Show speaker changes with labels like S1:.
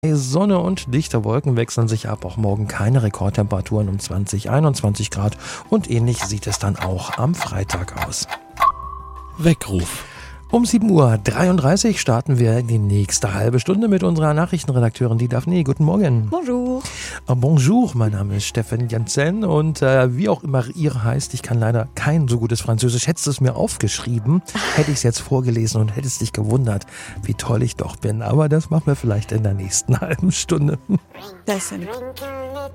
S1: Sonne und dichte Wolken wechseln sich ab. Auch morgen keine Rekordtemperaturen um 20, 21 Grad. Und ähnlich sieht es dann auch am Freitag aus.
S2: Weckruf.
S1: Um 7:33 Uhr starten wir in die nächste halbe Stunde mit unserer Nachrichtenredakteurin, die Daphne. Guten Morgen.
S3: Bonjour.
S1: Bonjour, mein Name ist Steffen Janssen und wie auch immer ihr heißt, ich kann leider kein so gutes Französisch. Hättest du es mir aufgeschrieben, hätte ich es jetzt vorgelesen und hättest dich gewundert, wie toll ich doch bin. Aber das machen wir vielleicht in der nächsten halben Stunde.
S3: Das ist ja